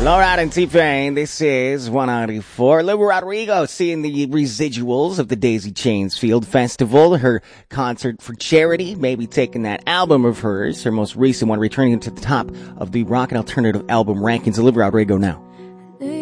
Laura and T-Pain, this is 194. Olivia Rodrigo seeing the residuals of the Daisy Chains Field Festival, her concert for charity, maybe taking that album of hers, her most recent one, returning to the top of the rock and alternative album rankings. Olivia Rodrigo now.